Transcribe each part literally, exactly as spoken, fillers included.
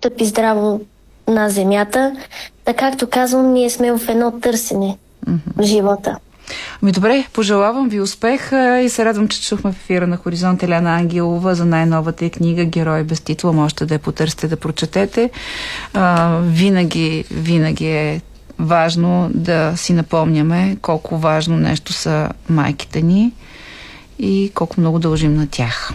стъпи здраво на земята. Така както казвам, ние сме в едно търсене mm-hmm. в живота. Ами добре, пожелавам ви успех и се радвам, че чухме в ефира на Хоризонт Елена Ангелова за най-новата й книга "Герой без титла". Можете да я потърсите, да прочетете. А, винаги, винаги е важно да си напомняме колко важно нещо са майките ни и колко много дължим на тях.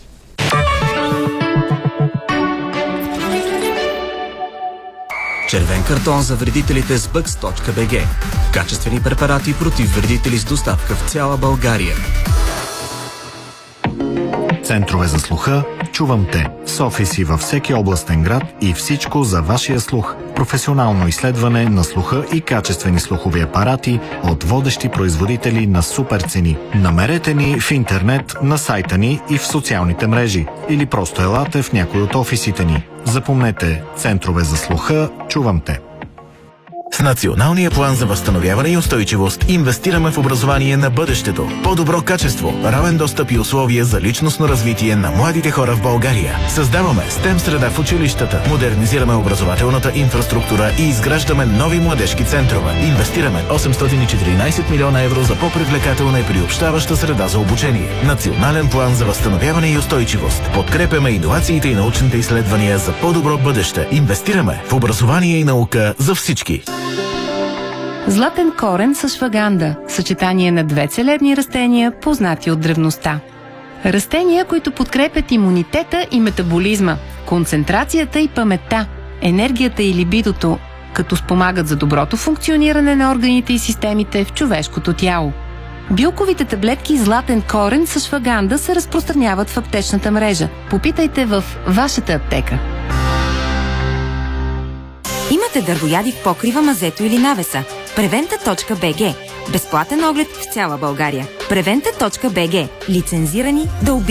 Червен картон за вредителите с бъкс точка би джи. Качествени препарати против вредители с доставка в цяла България. Центрове за слуха "Чувам те" с офиси във всеки областен град и всичко за вашия слух. Професионално изследване на слуха и качествени слухови апарати от водещи производители на супер цени. Намерете ни в интернет, на сайта ни и в социалните мрежи. Или просто елате в някой от офисите ни. Запомнете, Центрове за слуха "Чувам те". С Националния план за възстановяване и устойчивост инвестираме в образование на бъдещето. По-добро качество, равен достъп и условия за личностно развитие на младите хора в България. Създаваме STEM среда в училищата, модернизираме образователната инфраструктура и изграждаме нови младежки центрове. Инвестираме осемстотин и четиринадесет милиона евро за по-привлекателна и приобщаваща среда за обучение. Национален план за възстановяване и устойчивост. Подкрепяме иновациите и научните изследвания за по-добро бъдеще. Инвестираме в образование и наука за всички. Златен корен с шваганда – съчетание на две целебни растения, познати от древността. Растения, които подкрепят имунитета и метаболизма, концентрацията и паметта, енергията и либидото, като спомагат за доброто функциониране на органите и системите в човешкото тяло. Билковите таблетки "Златен корен" с шваганда се разпространяват в аптечната мрежа. Попитайте в вашата аптека. Имате дървояди в покрива, мазето или навеса? Превента точка би джи. Безплатен оглед в цяла България. Превента точка би джи. Лицензирани да убиват.